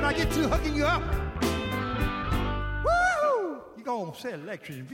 I get to hooking you up, woo, you gonna say electrician.